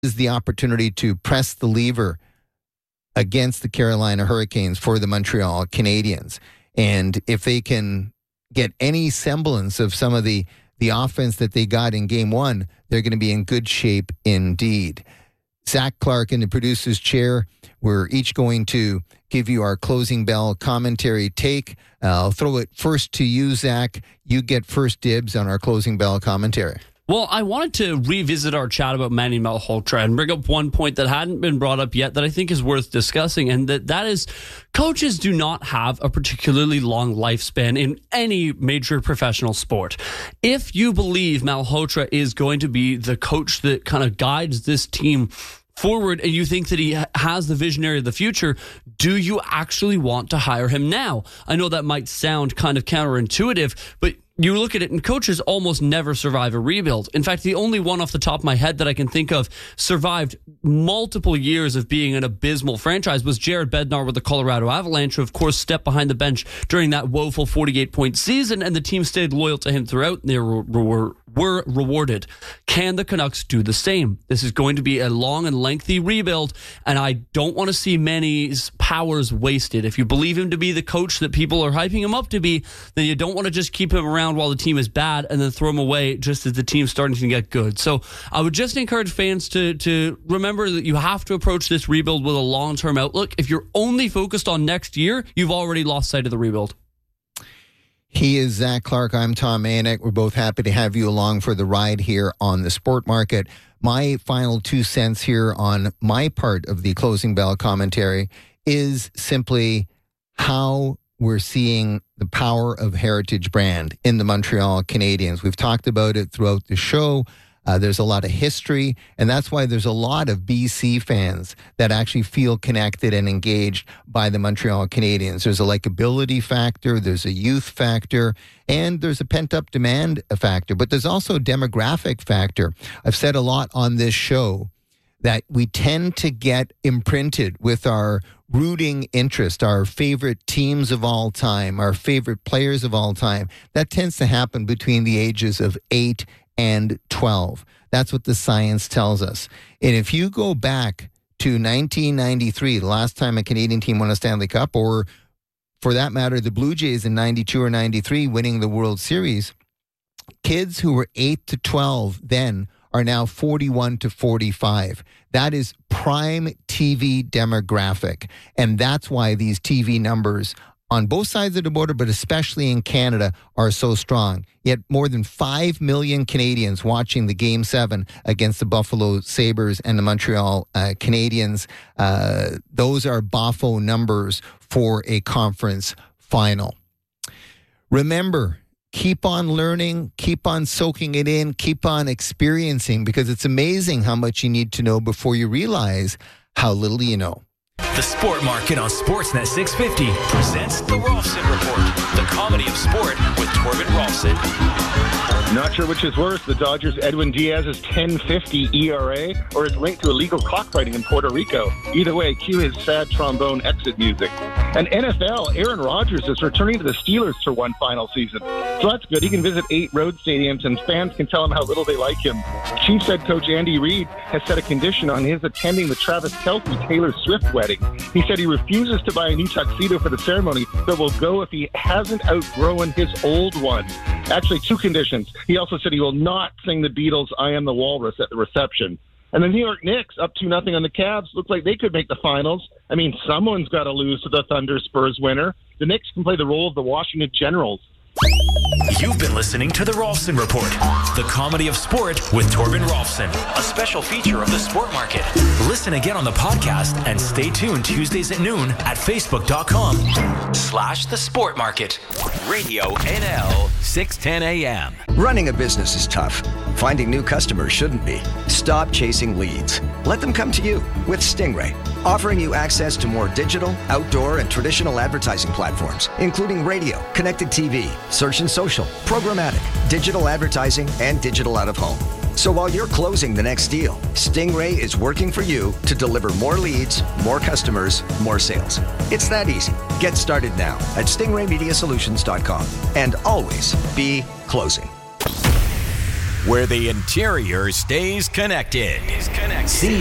is the opportunity to press the lever against the Carolina Hurricanes for the Montreal Canadiens. And if they can get any semblance of some of the offense that they got in Game 1, they're going to be in good shape indeed. Zach Clark in the producer's chair. We're each going to give you our closing bell commentary take. I'll throw it first to you, Zach. You get first dibs on our closing bell commentary. Well, I wanted to revisit our chat about Manny Malhotra and bring up one point that hadn't been brought up yet that I think is worth discussing, and that is coaches do not have a particularly long lifespan in any major professional sport. If you believe Malhotra is going to be the coach that kind of guides this team forward and you think that he has the visionary of the future, do you actually want to hire him now? I know that might sound kind of counterintuitive, but you look at it and coaches almost never survive a rebuild. In fact, the only one off the top of my head that I can think of survived multiple years of being an abysmal franchise was Jared Bednar with the Colorado Avalanche, who of course stepped behind the bench during that woeful 48-point season, and the team stayed loyal to him throughout, and they were rewarded. Can the Canucks do the same? This is going to be a long and lengthy rebuild, and I don't want to see Manny's powers wasted. If you believe him to be the coach that people are hyping him up to be, then you don't want to just keep him around while the team is bad and then throw him away just as the team's starting to get good. So I would just encourage fans to remember that you have to approach this rebuild with a long-term outlook. If you're only focused on next year, you've already lost sight of the rebuild. He is Zach Clark. I'm Tom Manek. We're both happy to have you along for the ride here on the Sport Market. My final 2 cents here on my part of the closing bell commentary is simply how we're seeing the power of Heritage Brand in the Montreal Canadiens. We've talked about it throughout the show. There's a lot of history, and that's why there's a lot of BC fans that actually feel connected and engaged by the Montreal Canadiens. There's a likability factor, there's a youth factor, and there's a pent-up demand factor, but there's also a demographic factor. I've said a lot on this show that we tend to get imprinted with our rooting interest, our favorite teams of all time, our favorite players of all time. That tends to happen between the ages of 8 and 12. That's what the science tells us. And if you go back to 1993, the last time a Canadian team won a Stanley Cup, or for that matter, the Blue Jays in 92 or 93 winning the World Series, kids who were 8 to 12 then are now 41 to 45. That is prime TV demographic. And that's why these TV numbers on both sides of the border, but especially in Canada, are so strong. Yet more than 5 million Canadians watching the Game 7 against the Buffalo Sabres and the Montreal Canadiens. Those are Buffalo numbers for a conference final. Remember, keep on learning, keep on soaking it in, keep on experiencing, because it's amazing how much you need to know before you realize how little you know. The Sport Market on Sportsnet 650 presents The Rolfson Report, the comedy of sport with Torben Rolfson. Not sure which is worse, the Dodgers' Edwin Diaz's 10.50 ERA or his link to illegal cockfighting in Puerto Rico. Either way, cue his sad trombone exit music. And NFL, Aaron Rodgers is returning to the Steelers for one final season. So that's good. He can visit 8 road stadiums and fans can tell him how little they like him. Chiefs head coach Andy Reid has set a condition on his attending the Travis Kelce Taylor Swift wedding. He said he refuses to buy a new tuxedo for the ceremony, but will go if he hasn't outgrown his old one. Actually, 2 conditions. He also said he will not sing the Beatles' I Am the Walrus at the reception. And the New York Knicks, up 2-0 on the Cavs, look like they could make the finals. I mean, someone's got to lose to the Thunder Spurs winner. The Knicks can play the role of the Washington Generals. You've been listening to The Rolfson Report, the comedy of sport with Torben Rolfson, a special feature of The Sport Market. Listen again on the podcast and stay tuned Tuesdays at noon at facebook.com/The Sport Market. Radio NL 610 AM. Running a business is tough. Finding new customers shouldn't be. Stop chasing leads. Let them come to you with Stingray, offering you access to more digital, outdoor, and traditional advertising platforms, including radio, connected TV, search and social, programmatic, digital advertising, and digital out-of-home. So while you're closing the next deal, Stingray is working for you to deliver more leads, more customers, more sales. It's that easy. Get started now at stingraymediasolutions.com, and always be closing. where the interior stays connected.